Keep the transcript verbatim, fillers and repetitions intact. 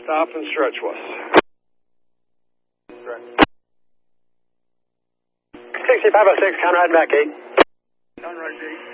stop and stretch with us. sixty-five oh six, Conrad, back eight. Conrad eight.